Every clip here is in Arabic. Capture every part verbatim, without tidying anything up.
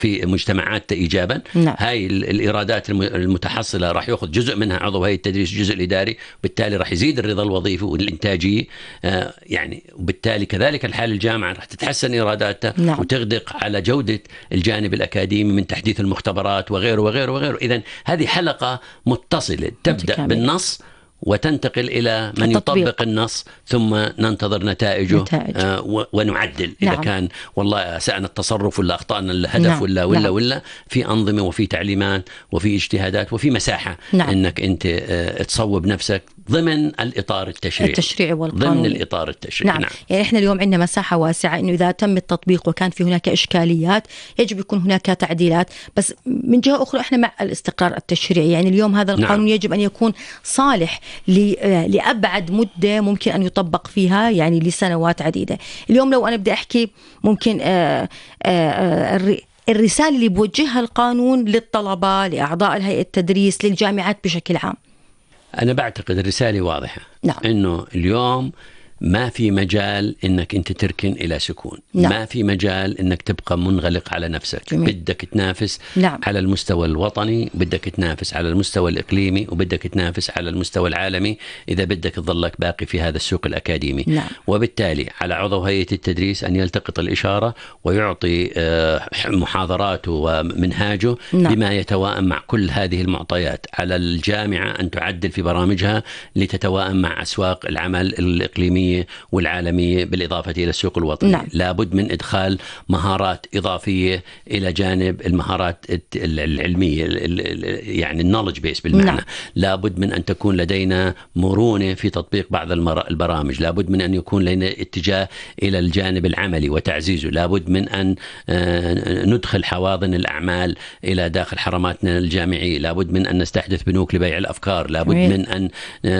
في مجتمعات إيجابا. نعم. هاي الإيرادات المتحصلة راح يأخذ جزء منها عضو هيئة التدريس، الجزء الإداري، بالتالي راح يزيد الرضا الوظيفي والإنتاجية. آه يعني وبالتالي كذلك الحال الجامعة راح تتحسن إيراداتها. نعم. وتغدق على جودة الجانب الأكاديمي من تحديث المختبرات وغيره وغيره وغيره. إذن هذه حلقة متصلة تبدأ متكامل. بالنص وتنتقل إلى من التطبيق. يطبق النص، ثم ننتظر نتائجه نتائج. آه ونعدل إذا نعم. كان والله أسأنا التصرف ولا أخطأنا الهدف. نعم. ولا ولا نعم. ولا في أنظمة وفي تعليمات وفي اجتهادات وفي مساحة. نعم. إنك أنت آه تصوب نفسك ضمن الإطار التشريعي التشريعي والقانوني. ضمن الإطار التشريعي. نعم. نعم. يعني إحنا اليوم عندنا مساحة واسعة إنه إذا تم التطبيق وكان في هناك إشكاليات يجب يكون هناك تعديلات، بس من جهة أخرى إحنا مع الاستقرار التشريعي. يعني اليوم هذا القانون نعم. يجب أن يكون صالح لأبعد مدة ممكن أن يطبق فيها، يعني لسنوات عديدة. اليوم لو أنا بدي أحكي ممكن آآ آآ الرسالة اللي بوجهها القانون للطلبة، لأعضاء الهيئة التدريس، للجامعات بشكل عام. أنا بعتقد الرسالة واضحة. نعم. إنه اليوم ما في مجال إنك أنت تركن إلى سكون. نعم. ما في مجال إنك تبقى منغلق على نفسك. جميل. بدك تنافس نعم. على المستوى الوطني، بدك تنافس على المستوى الإقليمي، وبدك تنافس على المستوى العالمي إذا بدك تظلك باقي في هذا السوق الأكاديمي. نعم. وبالتالي على عضو هيئة التدريس أن يلتقط الإشارة ويعطي محاضراته ومنهاجه نعم. بما يتوائم مع كل هذه المعطيات. على الجامعة أن تعدل في برامجها لتتوائم مع أسواق العمل الإقليمية والعالمية بالإضافة إلى السوق الوطني. نعم. لابد من إدخال مهارات إضافية إلى جانب المهارات العلمية، يعني النولج بيس بالمعنى. نعم. لابد من أن تكون لدينا مرونة في تطبيق بعض البرامج. لابد من أن يكون لدينا اتجاه إلى الجانب العملي وتعزيزه. لابد من أن ندخل حواضن الأعمال إلى داخل حرماتنا الجامعية. لابد من أن نستحدث بنوك لبيع الأفكار. لابد جميل. من أن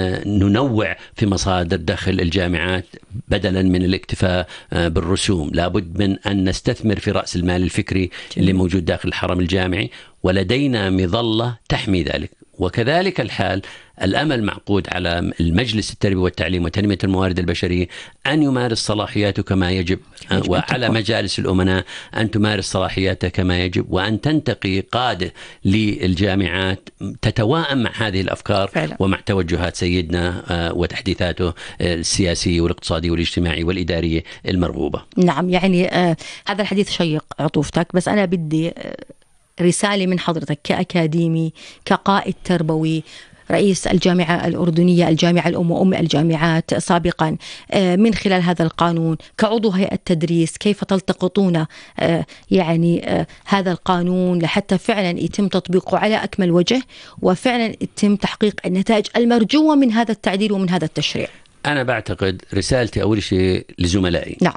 ننوع في مصادر دخل الجامعات بدلا من الاكتفاء بالرسوم. لابد من أن نستثمر في رأس المال الفكري اللي موجود داخل الحرم الجامعي، ولدينا مظلة تحمي ذلك. وكذلك الحال الأمل معقود على المجلس التربية والتعليم وتنمية الموارد البشرية أن يمارس صلاحياته كما يجب، يجب وعلى مجالس الأمناء أن تمارس صلاحياتها كما يجب، وأن تنتقي قادة للجامعات تتوائم مع هذه الأفكار فعلا. ومع توجهات سيدنا وتحديثاته السياسية والاقتصادية والاجتماعية والإدارية المرغوبة. نعم. يعني آه هذا الحديث شيق عطوفتك، بس أنا بدي آه رسالة من حضرتك كأكاديمي، كقائد تربوي، رئيس الجامعة الأردنية، الجامعة الأم وأم الجامعات سابقا، من خلال هذا القانون كعضو هيئة التدريس كيف تلتقطون يعني هذا القانون لحتى فعلا يتم تطبيقه على أكمل وجه وفعلا يتم تحقيق النتائج المرجوة من هذا التعديل ومن هذا التشريع؟ أنا بعتقد رسالتي أول شيء لزملائي. نعم.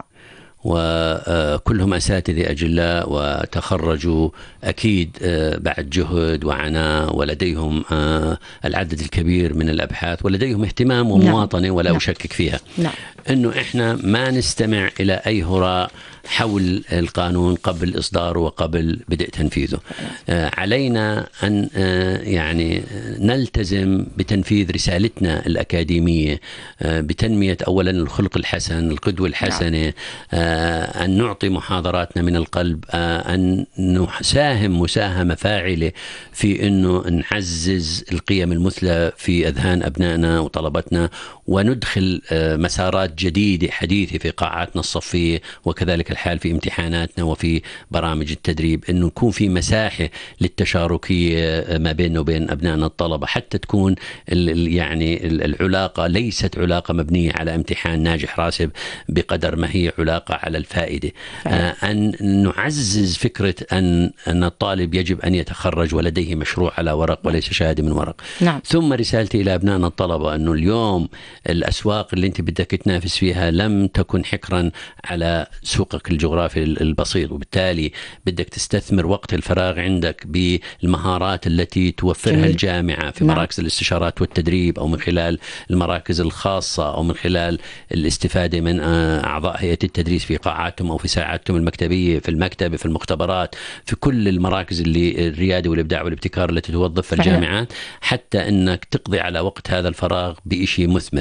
وكلهم أساتذة أجلاء وتخرجوا أكيد بعد جهد وعناء، ولديهم العدد الكبير من الأبحاث ولديهم اهتمام ومواطنة ولا نعم. أشكك فيها. نعم. أنه إحنا ما نستمع إلى أي هراء حول القانون قبل إصداره وقبل بدء تنفيذه. علينا أن يعني نلتزم بتنفيذ رسالتنا الأكاديمية بتنمية أولا الخلق الحسن، القدوة الحسنة، أن نعطي محاضراتنا من القلب، أن نساهم مساهمة فاعلة في أنه نعزز القيم المثلى في أذهان أبنائنا وطلبتنا، وندخل مسارات جديدة حديثة في قاعاتنا الصفية، وكذلك الحال في امتحاناتنا وفي برامج التدريب، أنه يكون في مساحة للتشاركية ما بيننا وبين أبنائنا الطلبة، حتى تكون يعني العلاقة ليست علاقة مبنية على امتحان ناجح راسب بقدر ما هي علاقة على الفائدة. أن نعزز فكرة أن أن الطالب يجب أن يتخرج ولديه مشروع على ورق وليس شهادة من ورق. نعم. ثم رسالتي إلى أبنائنا الطلبة أنه اليوم الأسواق اللي أنت بدك تنافس فيها لم تكن حكرا على سوقك الجغرافي البسيط، وبالتالي بدك تستثمر وقت الفراغ عندك بالمهارات التي توفرها جميل. الجامعة في نعم. مراكز الاستشارات والتدريب، أو من خلال المراكز الخاصة، أو من خلال الاستفادة من أعضاء هيئة التدريس في قاعاتهم أو في ساعاتهم المكتبية، في المكتبة، في المختبرات، في كل المراكز اللي الريادة والإبداع والابتكار التي توظف الجامعات، حتى أنك تقضي على وقت هذا الفراغ بإشي مثمر.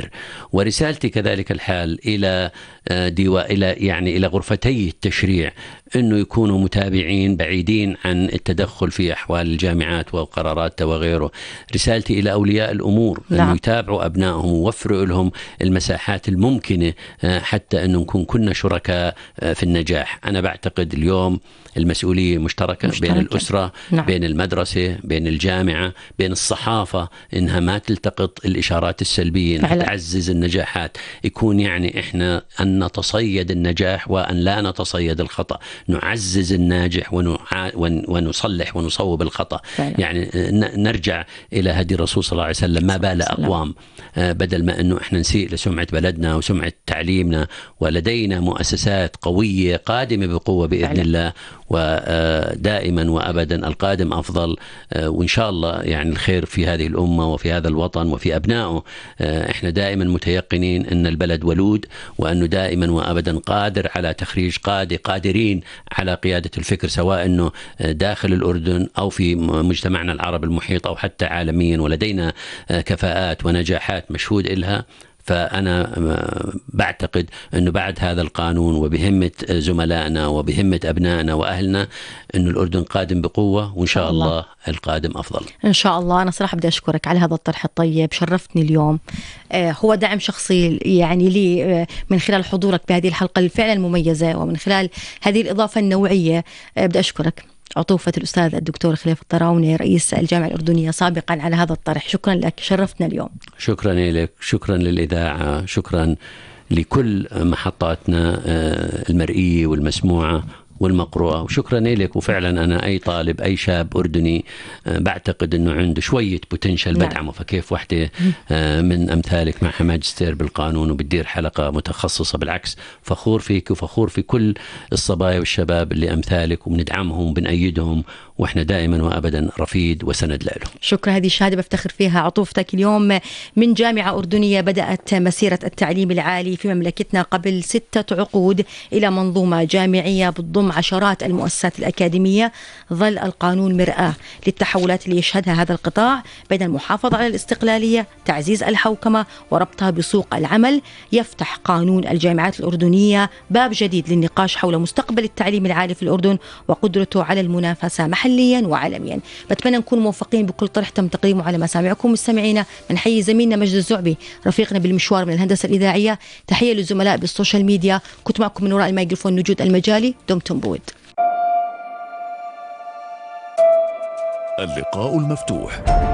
تستمر. ورسالتي كذلك الحال إلى ديوا إلى يعني إلى غرفتي التشريع أنه يكونوا متابعين بعيدين عن التدخل في أحوال الجامعات وقراراتها وغيره. رسالتي إلى أولياء الأمور نعم. أنه يتابعوا أبنائهم ووفروا لهم المساحات الممكنة حتى أنه نكون كنا شركاء في النجاح. أنا بعتقد اليوم المسؤولية مشتركة, مشتركة. بين الأسرة، نعم. بين المدرسة، بين الجامعة، بين الصحافة، إنها ما تلتقط الإشارات السلبية، إنها تعزز النجاحات. يكون يعني إحنا أن نتصيد النجاح وأن لا نتصيد الخطأ، نعزز الناجح ونع... ونصلح ونصوب الخطأ. فعلا. يعني نرجع إلى هدي الرسول صلى الله عليه وسلم: ما بال أقوام، بدل ما أنه إحنا نسيء لسمعة بلدنا وسمعة تعليمنا، ولدينا مؤسسات قوية قادمة بقوة بإذن فعلا. الله، ودائما وأبدا القادم أفضل. وإن شاء الله يعني الخير في هذه الأمة وفي هذا الوطن وفي أبنائه. إحنا دائما متيقنين أن البلد ولود، وأنه دائما وأبدا قادر على تخريج قادة قادرين على قيادة الفكر، سواء أنه داخل الأردن أو في مجتمعنا العربي المحيط أو حتى عالميا. ولدينا كفاءات ونجاحات مشهود إلها. فأنا بعتقد أنه بعد هذا القانون وبهمة زملائنا وبهمة أبنائنا وأهلنا أنه الأردن قادم بقوة، وإن شاء الله, الله القادم أفضل إن شاء الله. أنا صراحة بدي أشكرك على هذا الطرح الطيب، شرفتني اليوم. هو دعم شخصي يعني لي من خلال حضورك بهذه الحلقة الفعلا المميزة، ومن خلال هذه الإضافة النوعية. بدي أشكرك عطوفة الأستاذ الدكتور خليفة الطراوني رئيس الجامعة الأردنية سابقا على هذا الطرح. شكرا لك، شرفتنا اليوم. شكرا لك، شكرا للإذاعة، شكرا لكل محطاتنا المرئية والمسموعة والمقروءة، وشكرا لك. وفعلا أنا أي طالب أي شاب أردني بعتقد أنه عنده شوية بوتنشل بدعمه. فكيف وحدة من أمثالك مع ماجستير بالقانون وبتدير حلقة متخصصة؟ بالعكس، فخور فيك وفخور في كل الصبايا والشباب اللي أمثالك، وبندعمهم وبنأيدهم، وإحنا دائما وأبدا رفيد وسند لهم. شكرا. هذه الشهادة بفتخر فيها عطوفتك اليوم من جامعة أردنية بدأت مسيرة التعليم العالي في مملكتنا قبل ستة عقود إلى منظومة جامعية بتضم عشرات المؤسسات الأكاديمية. ظل القانون مرآة للتحولات اللي يشهدها هذا القطاع بين المحافظة على الاستقلالية، تعزيز الحوكمة، وربطها بسوق العمل. يفتح قانون الجامعات الأردنية باب جديد للنقاش حول مستقبل التعليم العالي في الأردن وقدرته على المنافسة محليا وعالميا. بتمنى نكون موفقين بكل طرح تم تقديمه على مسامعكم مستمعينا. بنحيي زميلنا مجد الزعبي رفيقنا بالمشوار من الهندسة الإذاعية. تحية للزملاء بالسوشيال ميديا. كنت معكم من وراء الميكروفون نجود المجالي. دمتم بود. اللقاء المفتوح.